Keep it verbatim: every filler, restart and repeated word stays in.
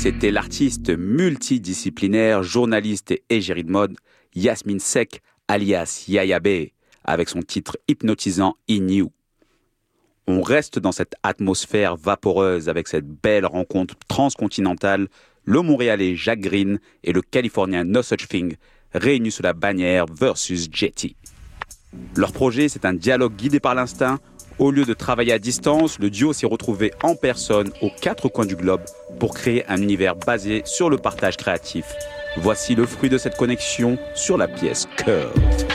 C'était l'artiste multidisciplinaire, journaliste et égérie de mode, Yasmine Seck, alias Yaya B, avec son titre hypnotisant In You. On reste dans cette atmosphère vaporeuse avec cette belle rencontre transcontinentale, le Montréalais Jacques Green et le Californien No Such Thing, réunis sous la bannière Versus Jetty. Leur projet, c'est un dialogue guidé par l'instinct. Au lieu de travailler à distance, le duo s'est retrouvé en personne aux quatre coins du globe pour créer un univers basé sur le partage créatif. Voici le fruit de cette connexion sur la pièce Curve.